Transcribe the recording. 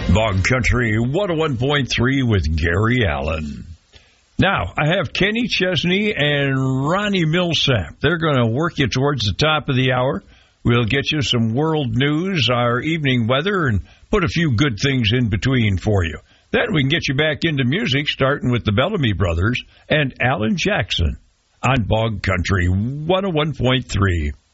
Bog Country 101.3 with Gary Allen. Now, I have Kenny Chesney and Ronnie Millsap. They're going to work you towards the top of the hour. We'll get you some world news, our evening weather, and put a few good things in between for you. Then we can get you back into music, starting with the Bellamy Brothers and Alan Jackson on Bog Country 101.3.